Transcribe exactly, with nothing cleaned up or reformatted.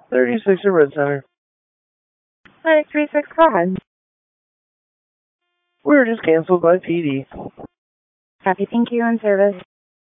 thirty-six at Red Center. nine three six, go ahead. We were just canceled by P D. Happy, thank you, on service.